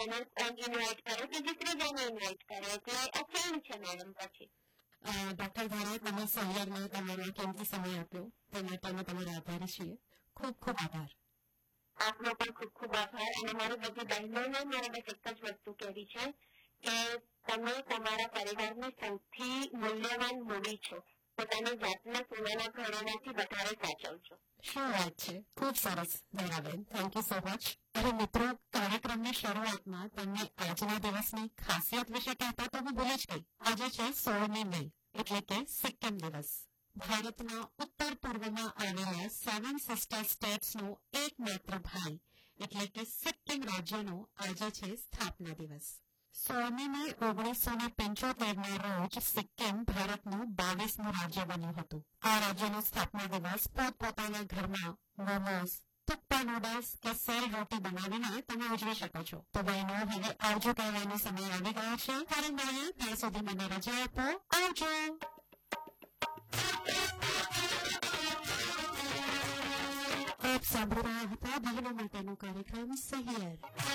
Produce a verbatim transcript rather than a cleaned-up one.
બીજાને ઇન્વાઇટ કરે કે જે ત્રીજાને ઇન્વાઇટ કરે એટલે આ ચેન્જ છે મેડમ. પછી ડોક્ટર ધારા, તમે સહિયારમાં તમારો કિંમતી સમય આપ્યો તે માટે અમે તમારા આભારી છીએ. ખૂબ ખૂબ આભાર. આપનો પણ ખૂબ ખૂબ આભાર. અને મારી બધી બહેનોને મારે બસ એક જ વસ્તુ કહેવી છે કે તમે તમારા પરિવારની સૌથી મૂલ્યવાન મૂડી છો. પોતાની જાતને સોનાના ઘરેણાથી વધારે સાચવજો. શું વાત છે, ખૂબ સરસ Dharaben, thank you so much. અરે મિત્રો, કાર્યક્રમની શરૂઆતમાં તમને આજના દિવસની ખાસિયત વિશે કહેતા તો હું ભૂલી જ ગઈ. આજે છે સોળમી મે એટલે કે સિક્કિમ દિવસ. ભારતના ઉત્તર પૂર્વમાં આવેલા સેવન સિસ્ટર સ્ટેટ્સનો એકમાત્ર ભાઈ એટલે કે સિક્કિમ રાજ્યનો આજે છે સ્થાપના દિવસ. સોળમી મે ઓગણીસો ને પંચોતેર ના રોજ સિક્કિમ ભારતનું બાવીસમું રાજ્ય બન્યું હતું. આ રાજ્યનો સ્થાપના દિવસ પોતપોતાના ઘરમાં મોમોસ, તુપ્પા નૂડલ્સ કે સેલ રોટી બનાવીને તમે ઉજવી શકો છો. તો બહેનો, હવે આવજો કહેવાનો સમય આવી ગયો છે. ફરી મળીએ, ત્યાં સુધી મને રજા આપો. આવજો. આપ સાંભળી રહ્યા હતા બહેનો માટેનો કાર્યક્રમ સહિયર.